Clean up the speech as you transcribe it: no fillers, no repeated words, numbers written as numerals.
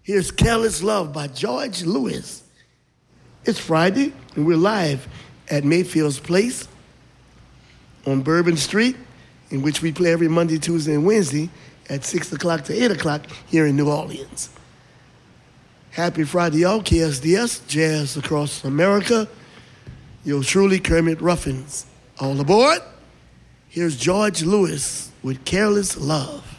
Here's Careless Love by George Lewis. It's Friday, and we're live at Mayfield's Place on Bourbon Street, in which we play every Monday, Tuesday, and Wednesday at 6 o'clock to 8 o'clock here in New Orleans. Happy Friday, y'all. KSDS, Jazz Across America. Yours truly, Kermit Ruffins. All aboard. Here's George Lewis with Careless Love.